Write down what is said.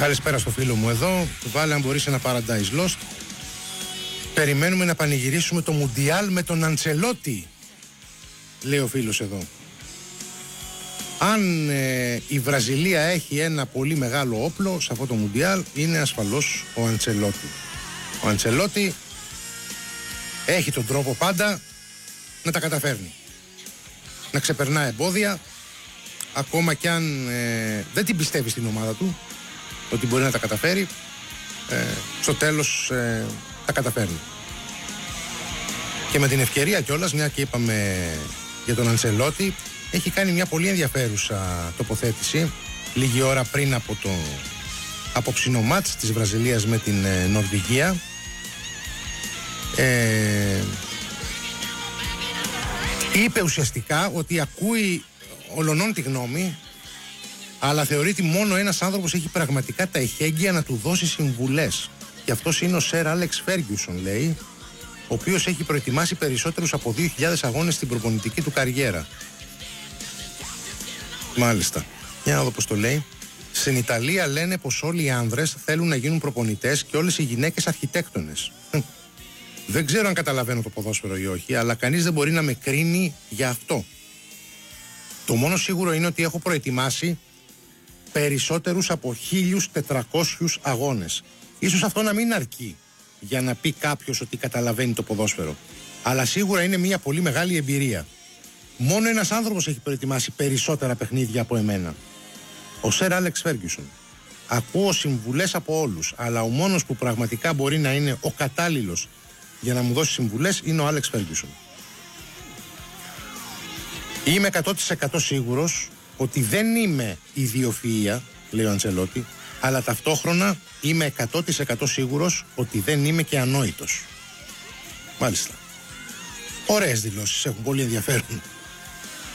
Καλησπέρα στο φίλο μου εδώ. Βάλε αν μπορείς ένα Paradise Lost. Περιμένουμε να πανηγυρίσουμε το Μουντιάλ με τον Αντσελότη, λέει ο φίλος εδώ. Αν η Βραζιλία έχει ένα πολύ μεγάλο όπλο σε αυτό το Μουντιάλ, είναι ασφαλώς ο Αντσελότη. Ο Αντσελότη έχει τον τρόπο πάντα να τα καταφέρνει, να ξεπερνά εμπόδια, ακόμα κι αν δεν την πιστεύει στην ομάδα του ότι μπορεί να τα καταφέρει, στο τέλος τα καταφέρνει. Και με την ευκαιρία κιόλας, μια και είπαμε για τον Αντσελότη, έχει κάνει μια πολύ ενδιαφέρουσα τοποθέτηση λίγη ώρα πριν από το απόψινο μάτς της Βραζιλίας με την Νορβηγία. Είπε ουσιαστικά ότι ακούει ολονών τη γνώμη, αλλά θεωρεί ότι μόνο ένας άνθρωπος έχει πραγματικά τα εχέγγυα να του δώσει συμβουλές. Και αυτός είναι ο Σερ Άλεξ Φέργιουσον, λέει, ο οποίος έχει προετοιμάσει περισσότερους από 2.000 αγώνες στην προπονητική του καριέρα. Μάλιστα. Για να δω πώς το λέει. Στην Ιταλία λένε πως όλοι οι άνδρες θέλουν να γίνουν προπονητές και όλες οι γυναίκες αρχιτέκτονες. Δεν ξέρω αν καταλαβαίνω το ποδόσφαιρο ή όχι, αλλά κανείς δεν μπορεί να με κρίνει για αυτό. Το μόνο σίγουρο είναι ότι έχω προετοιμάσει περισσότερους από 1.400 αγώνες. Ίσως αυτό να μην αρκεί για να πει κάποιος ότι καταλαβαίνει το ποδόσφαιρο, αλλά σίγουρα είναι μια πολύ μεγάλη εμπειρία. Μόνο ένας άνθρωπος έχει προετοιμάσει περισσότερα παιχνίδια από εμένα. Ο Σερ Άλεξ Φέργιουσον. Ακούω συμβουλές από όλους, αλλά ο μόνος που πραγματικά μπορεί να είναι ο κατάλληλος για να μου δώσει συμβουλές είναι ο Άλεξ Φέργιουσον. Είμαι 100% σίγουρος ότι δεν είμαι ιδιοφυΐα, λέει ο Αντσελότη, αλλά ταυτόχρονα είμαι 100% σίγουρος ότι δεν είμαι και ανόητος. Μάλιστα. Ωραίες δηλώσεις, έχουν πολύ ενδιαφέρον.